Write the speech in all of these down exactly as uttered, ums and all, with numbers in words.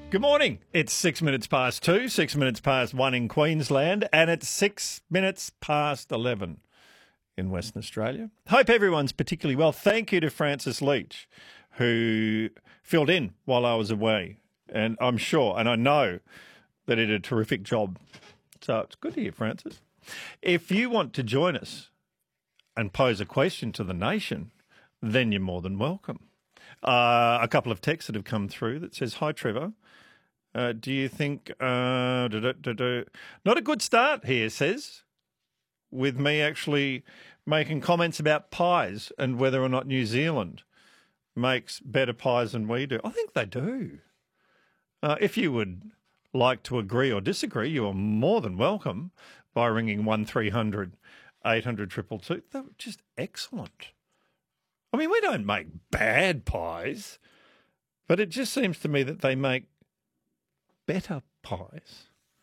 Good morning. It's six minutes past two, six minutes past one in Queensland, and it's six minutes past eleven in Western Australia. Hope everyone's particularly well. Thank you to Francis Leach, who filled in while I was away. And I'm sure, and I know, that he did a terrific job. So it's good to hear, Francis. If you want to join us and pose a question to the nation, then you're more than welcome. Uh, a couple of texts that have come through that says, "Hi, Trevor. Uh, do you think uh, da, da, da, da. Not a good start here," says, with me actually making comments about pies and whether or not New Zealand makes better pies than we do. I think they do. Uh, if you would like to agree or disagree, you are more than welcome by ringing one three hundred eight hundred two two two. They're just excellent. I mean, we don't make bad pies, but it just seems to me that they make better pies.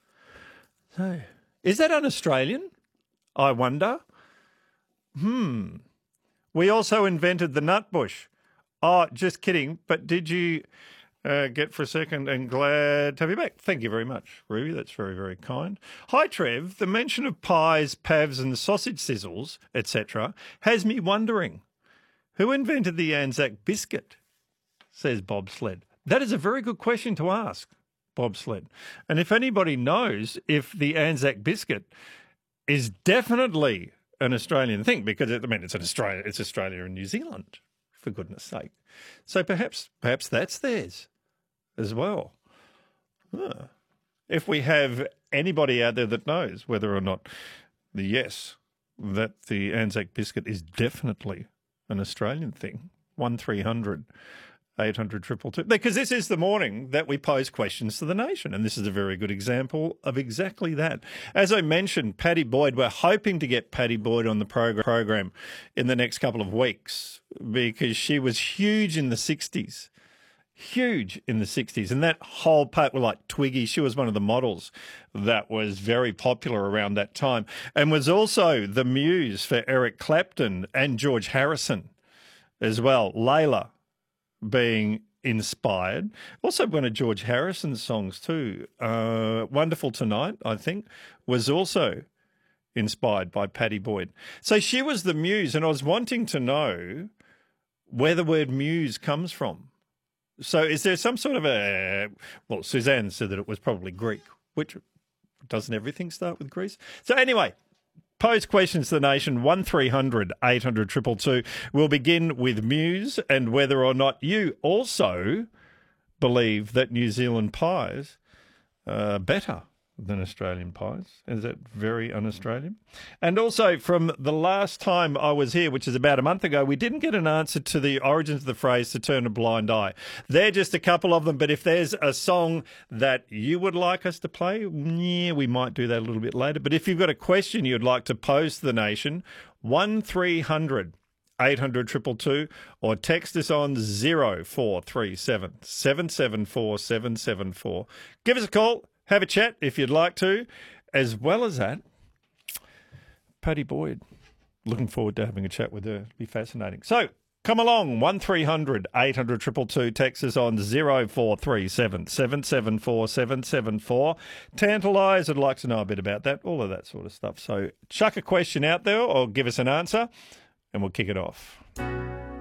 So, is that un-Australian? I wonder. Hmm. We also invented the nutbush. Oh, just kidding. But did you uh, get for a second and glad to have you back? Thank you very much, Ruby. That's very, very kind. Hi, Trev. The mention of pies, pavs and sausage sizzles, et cetera has me wondering, who invented the Anzac biscuit? Says Bob Sled. That is a very good question to ask, Bob Sled. And if anybody knows if the Anzac biscuit is definitely an Australian thing, because I mean it's an Australia, it's Australia and New Zealand, for goodness sake. So perhaps perhaps that's theirs as well. Huh. If we have anybody out there that knows whether or not the yes, that the Anzac biscuit is definitely an Australian thing, one three hundred eight hundred two two two. Because this is the morning that we pose questions to the nation, and this is a very good example of exactly that. As I mentioned, Paddy Boyd, we're hoping to get Paddy Boyd on the progr- program in the next couple of weeks because she was huge in the sixties. Huge in the sixties. And that whole part, well, like Twiggy, she was one of the models that was very popular around that time and was also the muse for Eric Clapton and George Harrison as well. Layla being inspired. Also one of George Harrison's songs too, uh, Wonderful Tonight, I think, was also inspired by Paddy Boyd. So she was the muse, and I was wanting to know where the word muse comes from. So is there some sort of a, well, Suzanne said that it was probably Greek, which doesn't everything start with Greece? So anyway, pose questions to the nation, one three hundred eight hundred two two two. We'll begin with Muse and whether or not you also believe that New Zealand pies are better than Australian pies. Is that very un-Australian? And also, from the last time I was here, which is about a month ago, we didn't get an answer to the origins of the phrase to turn a blind eye. They're just a couple of them, but if there's a song that you would like us to play, yeah, we might do that a little bit later. But if you've got a question you'd like to pose to the nation, one three hundred eight hundred two two two or text us on zero four three seven seven seven four seven seven four. Give us a call. Have a chat if you'd like to. As well as that, Paddy Boyd. Looking forward to having a chat with her. It'll be fascinating. So come along, one three hundred eight hundred two two two. Text us on zero four three seven seven seven four seven seven four. Tantalise, I'd like to know a bit about that, all of that sort of stuff. So chuck a question out there or give us an answer and we'll kick it off.